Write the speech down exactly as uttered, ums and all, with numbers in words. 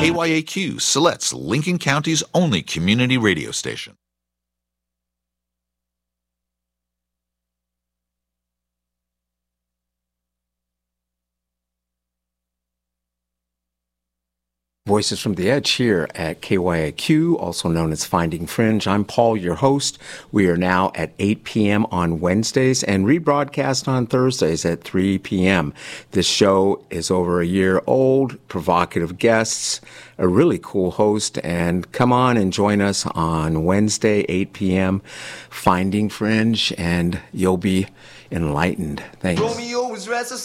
K Y A Q, Silet's Lincoln County's only community radio station. Voices from the Edge here at K Y A Q, also known as Finding Fringe. I'm Paul, your host. We are now at eight p.m. on Wednesdays and rebroadcast on Thursdays at three p.m. This show is over a year old, provocative guests, a really cool host, and come on and join us on Wednesday, eight p.m., Finding Fringe, and you'll be enlightened. Thanks.